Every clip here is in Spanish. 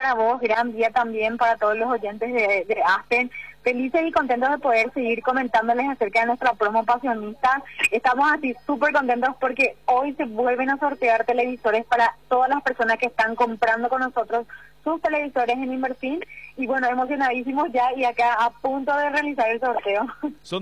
para vos, gran día también para todos los oyentes de Aspen. Felices y contentos de poder seguir comentándoles acerca de nuestra promo pasionista. Estamos así súper contentos porque hoy se vuelven a sortear televisores para todas las personas que están comprando con nosotros sus televisores en Inverfin. Y bueno, emocionadísimos ya y acá a punto de realizar el sorteo. Son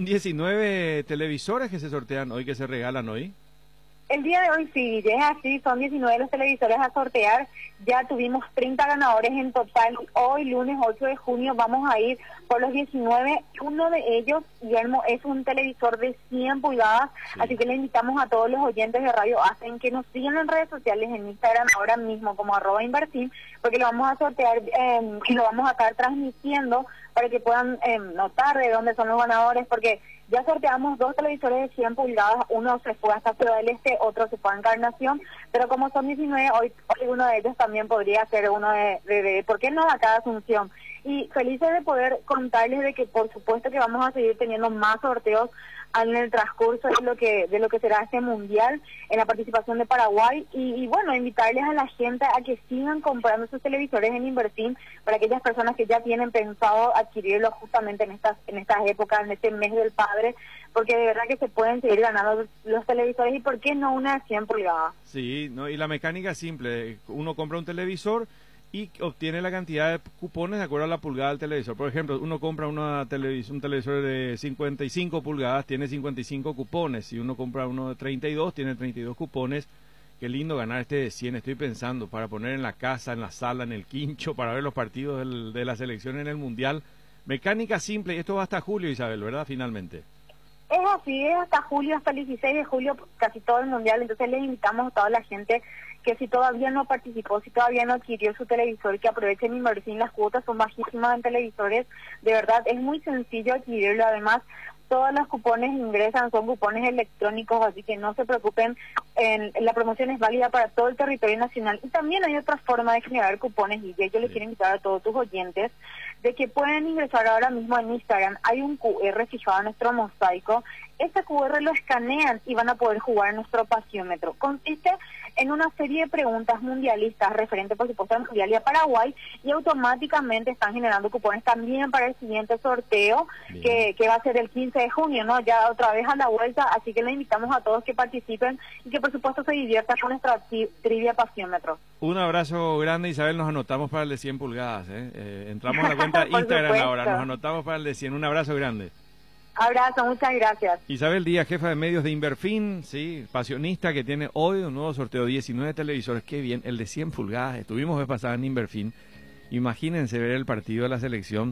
19 televisores que se sortean hoy, que se regalan hoy. El día de hoy sí, ya es así, son 19 los televisores a sortear, ya tuvimos 30 ganadores en total. Hoy, lunes 8 de junio, vamos a ir por los 19. Uno de ellos, Guillermo, es un televisor de 100 pulgadas, sí. Así que le invitamos a todos los oyentes de Radio Aspen que nos sigan en redes sociales, en Instagram ahora mismo como @Inverfin, porque lo vamos a sortear y lo vamos a estar transmitiendo para que puedan notar de dónde son los ganadores, porque ya sorteamos 2 televisores de 100 pulgadas, uno se fue hasta Ciudad del Este, otro se fue a Encarnación, pero como son 19, hoy uno de ellos también podría ser uno de ¿por qué no acá de Asunción? Y felices de poder contarles de que por supuesto que vamos a seguir teniendo más sorteos en el transcurso de lo que será este mundial, en la participación de Paraguay, y bueno, invitarles a la gente a que sigan comprando sus televisores en Inverfin para aquellas personas que ya tienen pensado adquirirlos justamente en estas épocas, en este mes del padre, porque de verdad que se pueden seguir ganando los televisores y por qué no una de 100 pulgadas. Sí, no, y la mecánica es simple, uno compra un televisor y obtiene la cantidad de cupones de acuerdo a la pulgada del televisor. Por ejemplo, uno compra un televisor de 55 pulgadas, tiene 55 cupones. Si uno compra uno de 32, tiene 32 cupones. Qué lindo ganar este de 100, estoy pensando, para poner en la casa, en la sala, en el quincho, para ver los partidos de la selección en el Mundial. Mecánica simple, y esto va hasta julio, Isabel, ¿verdad? Finalmente. Es así, es hasta julio, hasta el 16 de julio, casi todo el Mundial. Entonces les invitamos a toda la gente que si todavía no participó, si todavía no adquirió su televisor, que aprovechen Inverfin. Las cuotas son bajísimas en televisores, de verdad es muy sencillo adquirirlo. Además, todos los cupones ingresan, son cupones electrónicos, así que no se preocupen, la promoción es válida para todo el territorio nacional. Y también hay otra forma de generar cupones, y yo les quiero invitar a todos tus oyentes de que pueden ingresar ahora mismo en Instagram. Hay un QR fijado en nuestro mosaico. Ese QR lo escanean y van a poder jugar en nuestro pasiómetro. Consiste en una serie de preguntas mundialistas referente, por supuesto, al Mundial y a Paraguay, y automáticamente están generando cupones también para el siguiente sorteo, que va a ser el 15 de junio, ¿no? Ya otra vez a la vuelta, así que les invitamos a todos que participen y que, por supuesto, se diviertan con nuestra trivia pasiómetro. Un abrazo grande, Isabel, nos anotamos para el de 100 pulgadas, entramos a la cuenta Instagram ahora, nos anotamos para el de 100, un abrazo grande. Abrazo, muchas gracias. Isabel Díaz, jefa de medios de Inverfin, sí, pasionista, que tiene hoy un nuevo sorteo, 19 televisores, qué bien, el de 100 pulgadas, estuvimos vez pasada en Inverfin, imagínense ver el partido de la selección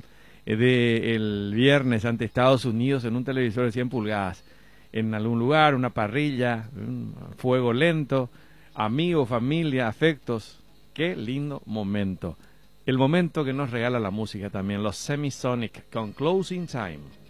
del viernes ante Estados Unidos en un televisor de 100 pulgadas, en algún lugar, una parrilla, un fuego lento, amigos, familia, afectos, qué lindo momento. El momento que nos regala la música también, los Semisonic con Closing Time.